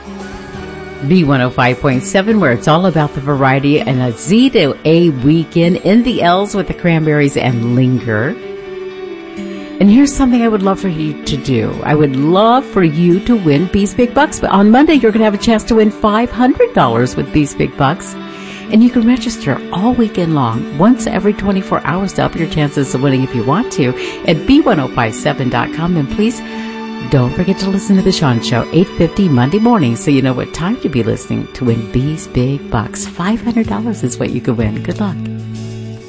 B105.7, where it's all about the variety, and a Z to A weekend in the L's with the Cranberries and Linger. And here's something I would love for you to do. I would love for you to win B's Big Bucks. But on Monday, you're going to have a chance to win $500 with B's Big Bucks. And you can register all weekend long, once every 24 hours to up your chances of winning if you want to at B1057.com. And please don't forget to listen to The Sean Show, 8:50 Monday morning, so you know what time to be listening to win B's Big Bucks. $500 is what you could win. Good luck.